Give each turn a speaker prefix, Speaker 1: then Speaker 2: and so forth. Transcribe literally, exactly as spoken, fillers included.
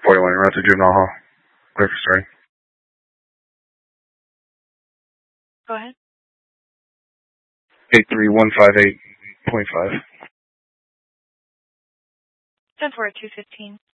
Speaker 1: forty-one, route to Juvenile Hall. Clear for starting.
Speaker 2: Go ahead.
Speaker 1: eight three one five eight point five.
Speaker 2: ten four at two fifteen.